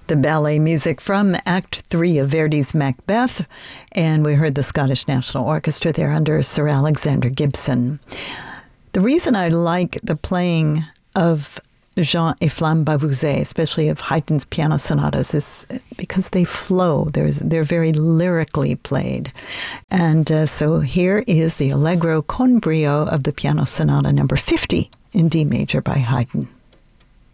The ballet music from Act 3 of Verdi's Macbeth, and we heard the Scottish National Orchestra there under Sir Alexander Gibson. The reason I like the playing of Jean et Flamme Bavouzet, especially of Haydn's piano sonatas, is because they flow. They're very lyrically played. And so here is the Allegro con brio of the Piano Sonata number 50 in D major by Haydn.